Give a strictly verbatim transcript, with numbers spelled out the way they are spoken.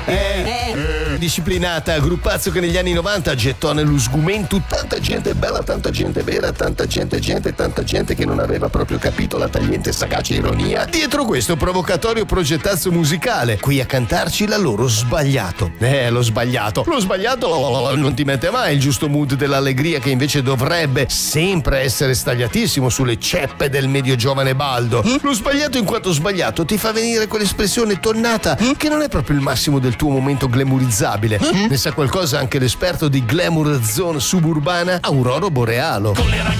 Eh, disciplinata, gruppazzo che negli anni novanta gettò nello sgumento tanta gente bella, tanta gente vera, tanta gente gente, tanta gente che non aveva proprio capito la tagliente sagace ironia dietro questo provocatorio progettazzo musicale. Qui a cantarci la loro Sbagliato. Eh, lo sbagliato. Lo sbagliato non ti mette mai il giusto mood dell'allegria che invece dovrebbe sempre essere stagliatissimo sulle ceppe del medio giovane baldo. Lo sbagliato in quanto sbagliato ti fa venire quell'espressione tonnata che non è proprio il massimo del tuo momento glamurizzabile. Ne sa qualcosa anche l'esperto di Glamour Zone suburbana Aurora Borealo. Con le ragazze